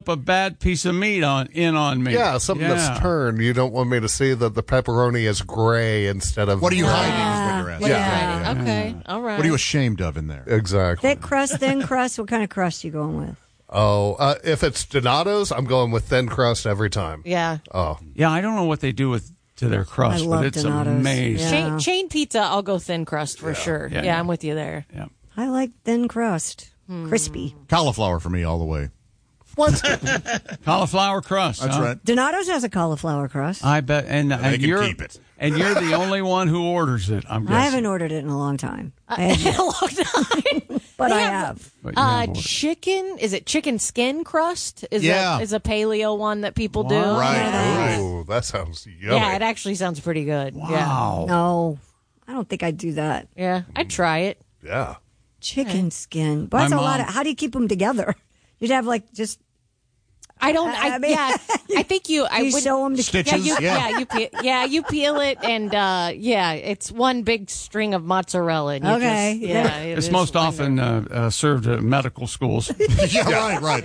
a bad piece of meat on me. Yeah, something that's turned. You don't want me to see that the pepperoni is gray instead of... What are you hiding is what you're asking. Yeah. Okay, all right. What are you ashamed of in there? Exactly. Thick crust, thin crust. What kind of crust you going with? Oh, if it's Donato's, I'm going with thin crust every time. Yeah. Oh. Yeah, I don't know what they do to their crust, I love but it's Donato's. amazing. Yeah. Chain pizza, I'll go thin crust for sure. Yeah, I'm with you there. Yeah. I like thin crust, crispy. Cauliflower for me all the way. What? Cauliflower crust. That's right. Donato's has a cauliflower crust. I bet, and They can you're keep it. and you're the only one who orders it. I'm guessing. I haven't ordered it in a long time. A long time. But I have. But you have ordered. Chicken, is it chicken skin crust? Is Yeah. is a paleo one that people do? Wow. Right. Ooh, that sounds yummy. Yeah, it actually sounds pretty good. Wow. No, I don't think I'd do that. Yeah, I'd try it. Yeah. Chicken skin. But that's My a lot mom- of. How do you keep them together? You'd have like just. I don't. I mean- I think you. I You would sew them together. Stitches? You peel it, and it's one big string of mozzarella. And you Okay, just, yeah. it It's is most wonderful. often served at medical schools. Yeah, right.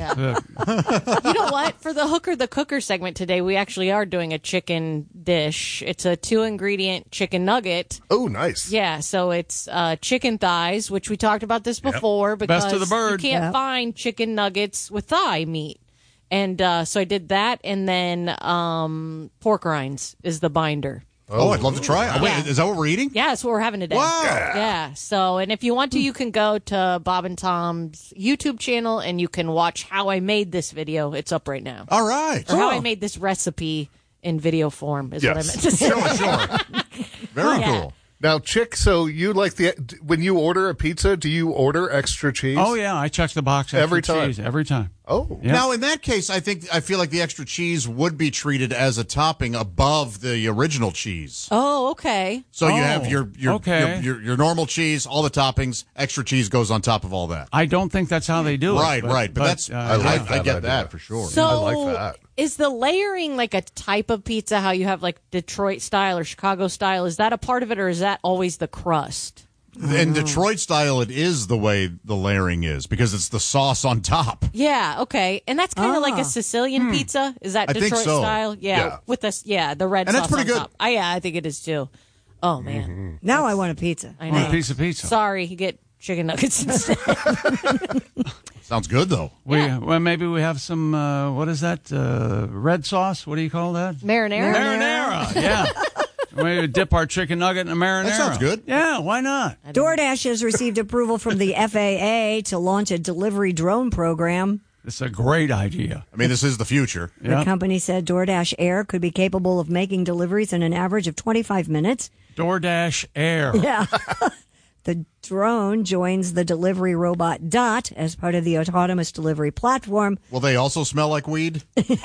You know what? For the Hooker the Cooker segment today, we actually are doing a chicken dish. It's a 2-ingredient chicken nugget. Oh, nice. Yeah, so it's chicken thighs, which we talked about this before because Best of the bird. you can't Yep. find chicken nuggets with thigh meat. And so I did that, and then pork rinds is the binder. Oh, I'd love to try it. Oh, wait, Yeah. is that what we're eating? Yeah, that's what we're having today. Wow. Yeah. So, and if you want to, you can go to Bob and Tom's YouTube channel, and you can watch how I made this video. It's up right now. All right. Or how I made this recipe in video form is what I Yes. meant to say. Sure. Very Yeah. cool. Now, Chick, so you like when you order a pizza, do you order extra cheese? Oh yeah, I check the box Every extra time. cheese, every time. Oh. Yeah. Now, in that case, I feel like the extra cheese would be treated as a topping above the original cheese. Oh, okay. So you Oh, have your okay. your normal cheese, all the toppings, extra cheese goes on top of all that. I don't think that's how they do it. Right. But that's I like I that get idea. that for sure. So, I like that. is the layering like a type of pizza? How you have like Detroit style or Chicago style? Is that a part of it, or is that always the crust? In Detroit style, it is the way the layering is because it's the sauce on top. Yeah, okay, and that's kind of like a Sicilian pizza. Is that I think Detroit so. style? Yeah, Yeah. with this, the red And sauce that's pretty on good. top. I think it is too. Oh man, Now I want a pizza. I One know. piece of pizza. Sorry, you get chicken nuggets instead. Sounds good though. Well, maybe we have some. What is that? Red sauce? What do you call that? Marinara. Marinara. Yeah. We dip our chicken nugget in a marinara. That sounds good. Yeah. Why not? DoorDash has received approval from the FAA to launch a delivery drone program. It's a great idea. I mean, this is the future. Yeah. The company said DoorDash Air could be capable of making deliveries in an average of 25 minutes. DoorDash Air. Yeah. The drone joins the delivery robot Dot as part of the autonomous delivery platform. Will they also smell like weed?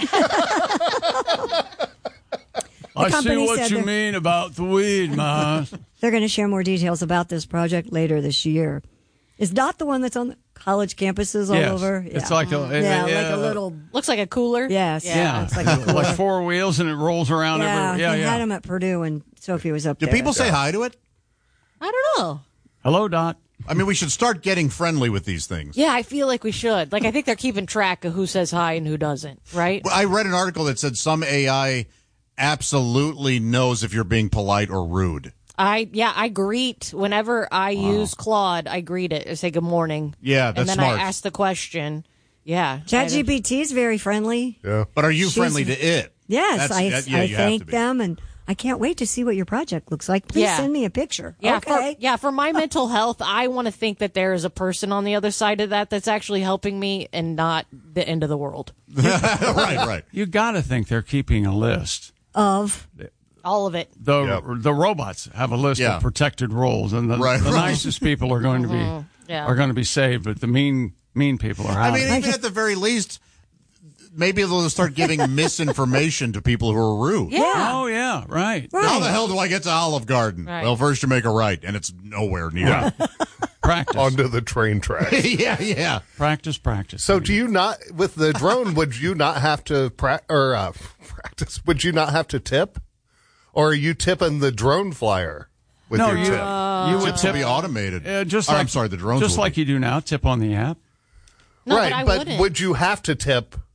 I see company what said you they're- mean about the weed, Ma. They're going to share more details about this project later this year. Is Dot the one that's on the college campuses all Yes. over? It's like a like a little. Looks like a cooler. Yes. Yeah, It's like a cooler. like 4 wheels and it rolls around Yeah, everywhere. they had him at Purdue when Sophie was up Do there. people say hi to it? I don't know. Hello, Dot. I mean, we should start getting friendly with these things. Yeah, I feel like we should. Like, I think they're keeping track of who says hi and who doesn't, right? I read an article that said some AI absolutely knows if you're being polite or rude. I greet whenever I use Claude. I greet it. I say good morning. Yeah, that's and then smart. I ask the question. Yeah, ChatGPT is very friendly. Yeah. But are you She's- friendly to it? Yes, I you have to thank be. them, and I can't wait to see what your project looks like. Please Yeah. send me a picture. Yeah, Okay. for my mental health, I want to think that there is a person on the other side of that that's actually helping me and not the end of the world. right. You got to think they're keeping a list. Of All of it. The robots have a list Yeah. of protected roles, and the Right. nicest people are going to be Yeah. are going to be saved, but the mean people are out. I mean, even at the very least, maybe they'll start giving misinformation to people who are rude. Yeah. Oh yeah, right. How the hell do I get to Olive Garden? Right. Well, first you make a right, and it's nowhere near. Practice, Onto the train tracks. yeah. practice. So do you not, with the drone, would you not have to practice? Would you not have to tip? Or are you tipping the drone flyer with No, your you- tip? you would Tips will tip. be automated. Just Or, like I'm sorry, the drones just will like be. you do now. Tip on the app. No, right, but I but wouldn't. would you have to tip